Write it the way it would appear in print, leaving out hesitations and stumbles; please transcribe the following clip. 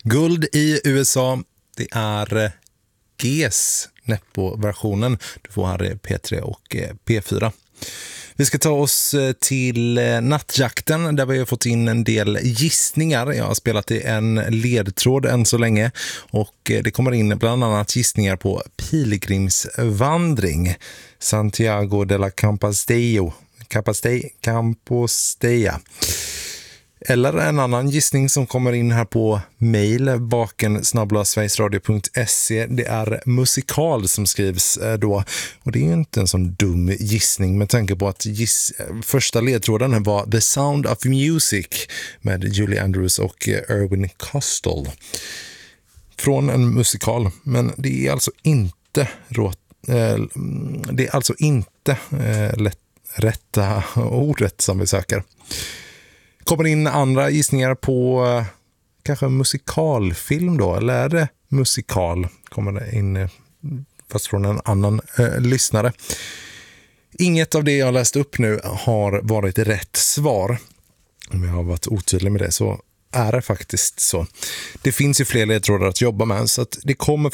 Guld i USA, det är Gs Nepo-versionen. Du får här P3 och P4. Vi ska ta oss till nattjakten där vi har fått in en del gissningar. Jag har spelat i en ledtråd än så länge och det kommer in bland annat gissningar på pilgrimsvandring. Santiago de la Compostela. Eller en annan gissning som kommer in här på mail baken@sverigesradio.se. Det är musikal som skrivs då. Och det är ju inte en sån dum gissning med tanke på att första ledtråden var The Sound of Music med Julie Andrews och Irwin Kostal. Från en musikal. Men det är alltså inte rätta ordet som vi söker. Kommer in andra gissningar på kanske musikalfilm då, eller är det musikal? Kommer det in fast från en annan lyssnare. Inget av det jag läst upp nu har varit rätt svar. Om jag har varit otydlig med det så är det faktiskt så. Det finns ju fler ledtrådar att jobba med så att det kommer